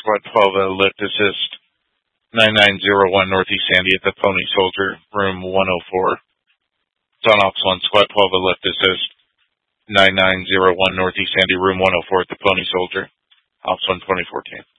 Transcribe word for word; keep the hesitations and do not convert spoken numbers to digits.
Squad twelve, uh, lift assist, nine nine zero one Northeast Sandy at the Pony Soldier, room one oh four. It's on Ops one, Squad twelve, a lift assist, nine nine zero one Northeast Sandy, room one oh four at the Pony Soldier, Ops one twenty fourteen.